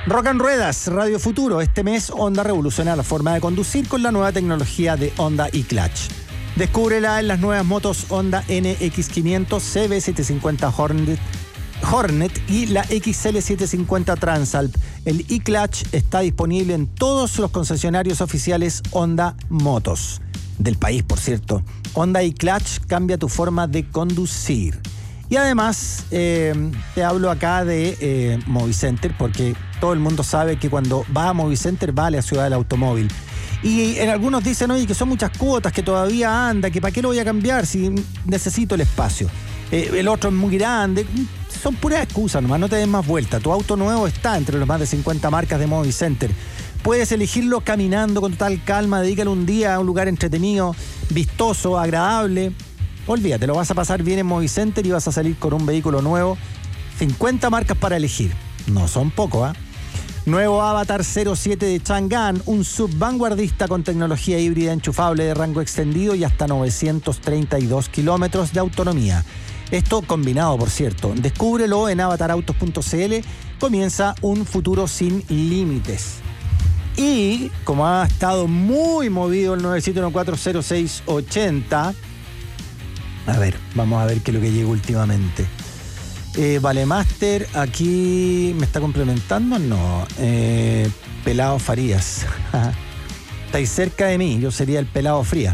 Rock and Ruedas, Radio Futuro. Este mes Honda revoluciona la forma de conducir con la nueva tecnología de Honda eClutch. Descúbrela en las nuevas motos Honda NX500, CB750 Hornet y la XL750 Transalp. El eClutch está disponible en todos los concesionarios oficiales Honda Motos del país, por cierto. Honda eClutch cambia tu forma de conducir. Y además, te hablo acá de Movicenter, porque todo el mundo sabe que cuando va a Movicenter va a la ciudad del automóvil. Y algunos dicen, oye, que son muchas cuotas, que todavía anda, que para qué lo voy a cambiar si necesito el espacio. El otro es muy grande. Son puras excusas nomás, no te des más vuelta. Tu auto nuevo está entre los más de 50 marcas de Movicenter. Puedes elegirlo caminando con total calma, dedícale un día a un lugar entretenido, vistoso, agradable. Olvídate, lo vas a pasar bien en Movicenter y vas a salir con un vehículo nuevo. 50 marcas para elegir. No son pocos, ¿eh? Nuevo Avatar 07 de Chang'an, un sub vanguardista con tecnología híbrida enchufable de rango extendido y hasta 932 kilómetros de autonomía. Esto combinado, por cierto. Descúbrelo en avatarautos.cl. Comienza un futuro sin límites. Y como ha estado muy movido el 97140680, a ver, vamos a ver qué es lo que llega últimamente. Valemaster, aquí me está complementando. No, Pelado Farías. Estáis cerca de mí, yo sería el Pelado Fría.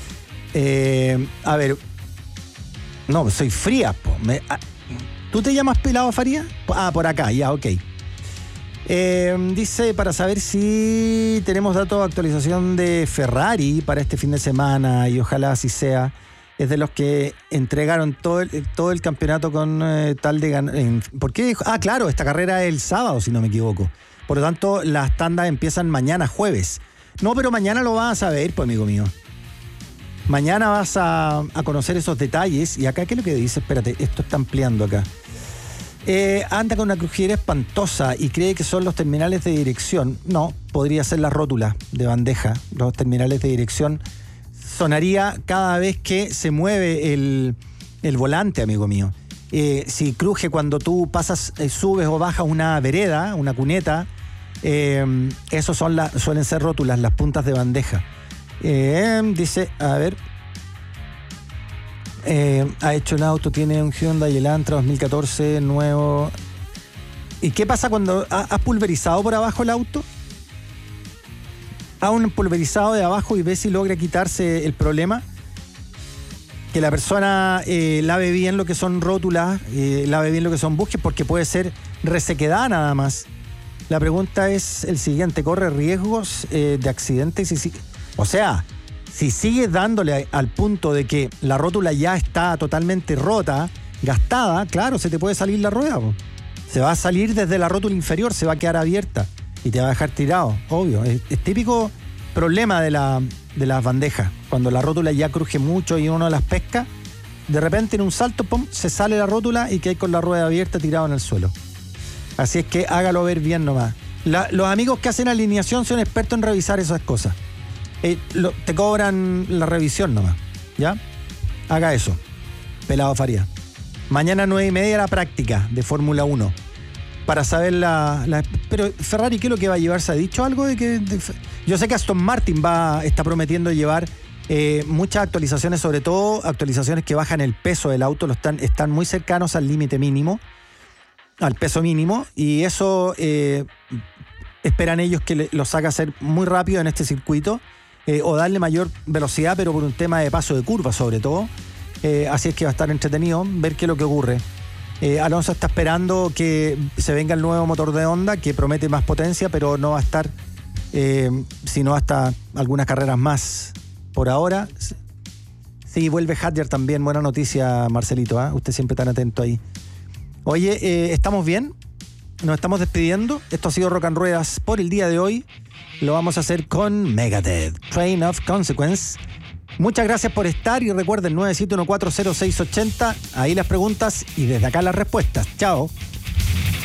A ver, no, soy Fría, po. ¿Tú te llamas Pelado Farías? Por acá, ya, ok. Dice, para saber si tenemos datos de actualización de Ferrari para este fin de semana, y ojalá así sea. Es de los que entregaron todo el campeonato con tal de ganar. ¿Por qué? Claro, esta carrera es el sábado, si no me equivoco. Por lo tanto, las tandas empiezan mañana, jueves. No, pero mañana lo vas a saber, pues, amigo mío. Mañana vas a conocer esos detalles. Y acá, ¿qué es lo que dice? Espérate, esto está ampliando acá. Anda con una crujera espantosa y cree que son los terminales de dirección. No, podría ser la rótula de bandeja. Los terminales de dirección sonaría cada vez que se mueve el volante, amigo mío. Si cruje cuando tú pasas, subes o bajas una vereda, una cuneta, esos suelen ser rótulas, las puntas de bandeja. Dice, a ver, ha hecho el auto, tiene un Hyundai Elantra 2014 nuevo. ¿Y qué pasa cuando has pulverizado por abajo el auto? A un pulverizado de abajo y ve si logra quitarse el problema. Que la persona lave bien lo que son rótulas, lave bien lo que son bujes, porque puede ser resequedad nada más. La pregunta es el siguiente: ¿corre riesgos de accidentes? O sea, si sigues dándole al punto de que la rótula ya está totalmente rota, gastada, claro, se te puede salir la rueda, po. Se va a salir desde la rótula inferior, se va a quedar abierta y te va a dejar tirado, obvio. Es típico problema de las bandejas. Cuando la rótula ya cruje mucho y uno las pesca, de repente en un salto, pum, se sale la rótula y queda con la rueda abierta tirado en el suelo. Así es que hágalo ver bien nomás. Los amigos que hacen alineación son expertos en revisar esas cosas. Te cobran la revisión nomás, ¿ya? Haga eso, Pelado Faría. Mañana 9:30 la práctica de Fórmula 1. Para saber Pero Ferrari, ¿qué es lo que va a llevar? ¿Se ha dicho algo de que...? Yo sé que Aston Martin está prometiendo llevar muchas actualizaciones, sobre todo actualizaciones que bajan el peso del auto, están muy cercanos al límite mínimo, al peso mínimo, y eso esperan ellos que los haga hacer muy rápido en este circuito, o darle mayor velocidad, pero por un tema de paso de curva sobre todo. Así es que va a estar entretenido ver qué es lo que ocurre. Alonso está esperando que se venga el nuevo motor de Honda, que promete más potencia, pero no va a estar sino hasta algunas carreras más por ahora. Sí, vuelve Hadjar también. Buena noticia, Marcelito, ¿eh? Usted siempre tan atento ahí. Oye, ¿estamos bien? Nos estamos despidiendo. Esto ha sido Rock and Ruedas por el día de hoy. Lo vamos a hacer con Megadeth, Train of Consequence. Muchas gracias por estar y recuerden 97140680. Ahí las preguntas y desde acá las respuestas. Chao.